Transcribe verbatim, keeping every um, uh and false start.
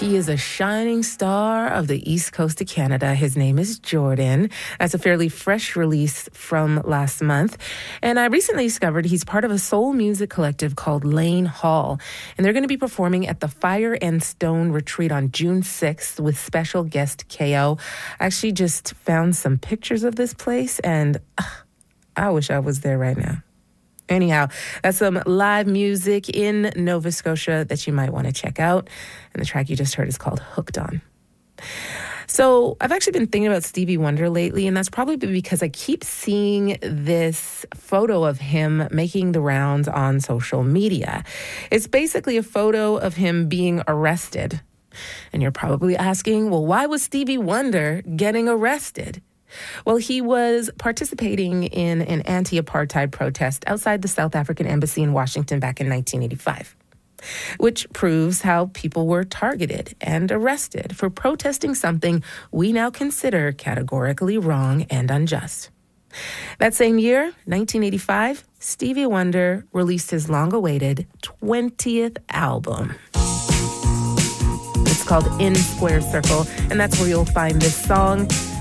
He is a shining star of the East Coast of Canada. His name is Jordan. That's a fairly fresh release from last month. And I recently discovered he's part of a soul music collective called Lane Hall. And they're going to be performing at the Fire and Stone Retreat on June sixth with special guest K O. I actually just found some pictures of this place, and uh, I wish I was there right now. Anyhow, that's some live music in Nova Scotia that you might want to check out. And the track you just heard is called Hooked On. So I've actually been thinking about Stevie Wonder lately, and that's probably because I keep seeing this photo of him making the rounds on social media. It's basically a photo of him being arrested. And you're probably asking, well, why was Stevie Wonder getting arrested? Well, he was participating in an anti-apartheid protest outside the South African embassy in Washington back in nineteen eighty-five, which proves how people were targeted and arrested for protesting something we now consider categorically wrong and unjust. That same year, nineteen eighty-five, Stevie Wonder released his long-awaited twentieth album. It's called In Square Circle, and that's where you'll find this song.